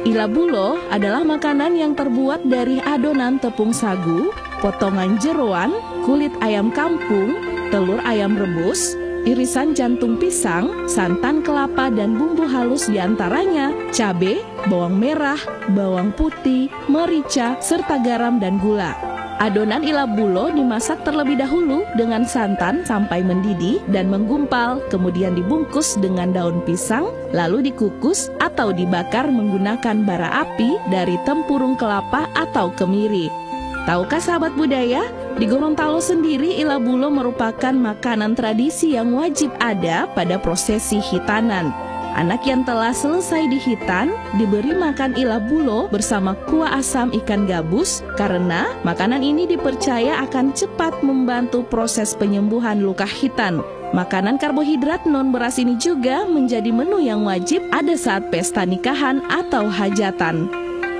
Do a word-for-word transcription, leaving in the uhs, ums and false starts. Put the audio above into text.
Ilabulo adalah makanan yang terbuat dari adonan tepung sagu, potongan jeroan, kulit ayam kampung, telur ayam rebus, irisan jantung pisang, santan kelapa dan bumbu halus diantaranya cabai, bawang merah, bawang putih, merica, serta garam dan gula. Adonan ilabulo dimasak terlebih dahulu dengan santan sampai mendidih dan menggumpal, kemudian dibungkus dengan daun pisang, lalu dikukus atau dibakar menggunakan bara api dari tempurung kelapa atau kemiri. Tahukah sahabat budaya, di Gorontalo sendiri ilabulo merupakan makanan tradisi yang wajib ada pada prosesi hitanan. Anak yang telah selesai dihitan diberi makan ilabulo bersama kuah asam ikan gabus karena makanan ini dipercaya akan cepat membantu proses penyembuhan luka hitan. Makanan karbohidrat non beras ini juga menjadi menu yang wajib ada saat pesta nikahan atau hajatan.